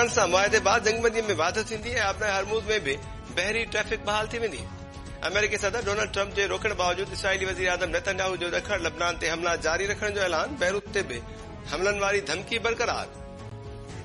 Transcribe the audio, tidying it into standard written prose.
Iran सां मुआहदे बाद जंगबंदी में वाधो थींदी ऐं आबनाए हरमूज़ में भी बहरी ट्रैफ़िक बहाल थी वेंदी। अमेरिकी सदर डोनाल्ड ट्रंप जे रोकण बावजूद इसराइली वज़ीर आज़म नेतन्याहू जो ॾखण लबनान ते हमला जारी रखण जो ऐलान। बैरूत ते भी हमलन वारी धमकी बरक़रार।